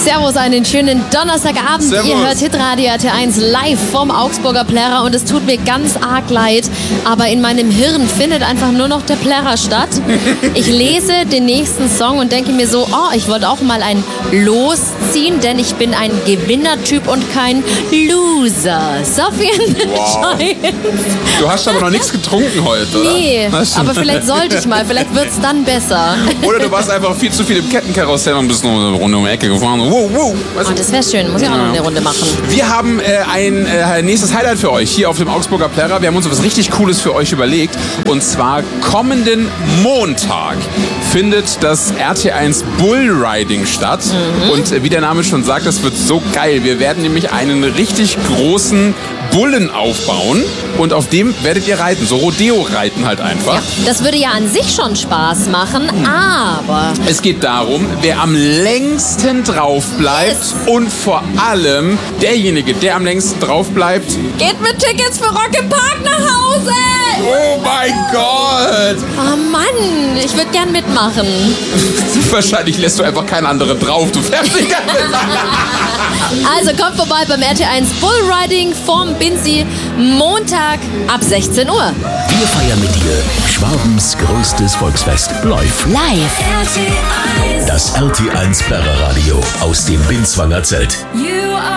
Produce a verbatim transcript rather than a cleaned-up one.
Servus, einen schönen Donnerstagabend. Servus. Ihr hört Hitradio R T eins live vom Augsburger Plärrer und es tut mir ganz arg leid, aber in meinem Hirn findet einfach nur noch der Plärrer statt. Ich lese den nächsten Song und denke mir so, oh, ich wollte auch mal ein Los ziehen, denn ich bin ein Gewinnertyp und kein Loser. Sofian Wow. Du hast aber noch nichts getrunken heute, oder? Nee, Hast du? aber vielleicht sollte ich mal, vielleicht wird es dann besser. Oder du warst einfach viel zu viel im Kettenkarussell und bist noch eine Runde um die Ecke gefahren. Wow, wow. Weißt Oh, du? das wäre schön, muss ich auch noch eine Runde machen. Wir haben äh, ein äh, nächstes Highlight für euch hier auf dem Augsburger Plärrer. Wir haben uns was richtig Cooles für euch überlegt. Und zwar kommenden Montag findet das R T eins Bullriding statt. Mhm. Und äh, wie der Name schon sagt, das wird so geil. Wir werden nämlich einen richtig großen Bullen aufbauen und auf dem werdet ihr reiten. So Rodeo-Reiten halt einfach. Ja, das würde ja an sich schon Spaß machen, aber... Es geht darum, wer am längsten drauf bleibt Yes. und vor allem derjenige, der am längsten drauf bleibt. Geht mit Tickets für Rock im Park nach Hause! Oh mein Gott! Oh Mann, ich würde gern mitmachen. Wahrscheinlich lässt du einfach keinen anderen drauf. Du fährst nicht ganz Also kommt vorbei beim R T eins Bullriding vom Binzi Montag ab sechzehn Uhr. Wir feiern mit dir Schwabens größtes Volksfest live. Live. Das R T eins Plärrer Radio aus dem Binswanger Zelt. You